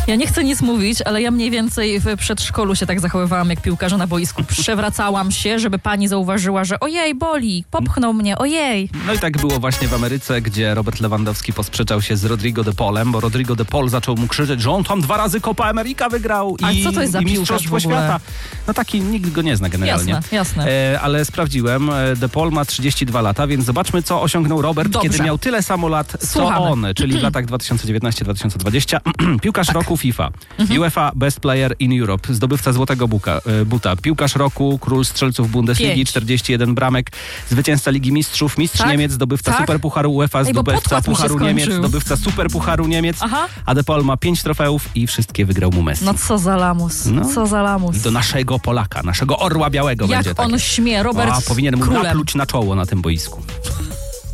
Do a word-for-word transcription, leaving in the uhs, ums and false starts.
Ja nie chcę nic mówić, ale ja mniej więcej w przedszkolu się tak zachowywałam jak piłkarze na boisku. Przewracałam się, żeby pani zauważyła, że ojej, boli, popchnął mnie, ojej. No i tak było właśnie w Ameryce, gdzie Robert Lewandowski posprzeczał się z Rodrigo de Paulem, bo Rodrigo de Paul zaczął mu krzyczeć, że on tam dwa razy Copa America wygrał i, A co to jest za i piłkarz Mistrzostwo w ogóle? Świata. No taki nikt go nie zna generalnie. Jasne, jasne. E, ale sprawdziłem, de Paul ma trzydzieści dwa lata, więc zobaczmy, co osiągnął Robert, Dobrze. kiedy miał tyle samo lat, co Słuchamy. on, czyli w latach dwa tysiące dziewiętnasty dwa tysiące dwudziesty. Piłkarz Tak. roku FIFA, Mhm. UEFA Best Player in Europe, zdobywca Złotego Buka, e, Buta, piłkarz roku, król strzelców Bundesligi, Pięć. czterdzieści jeden bramek, zwycięzca Ligi Mistrzów, mistrz Tak? Niemiec, zdobywca Tak? Superpucharu UEFA, Ej, bo zdobywca podkład mi się Pucharu Niemiec, skończył. zdobywca Superpucharu Niemiec, Aha. a de Paul ma pięć trofeów i wszystkie wygrał mu Messi. No co za lamus, No. co za lamus. I do naszego Polaka, naszego orła białego Jak będzie on takie. śmie, Robert A, powinien mu królem. napluć na czoło na tym boisku.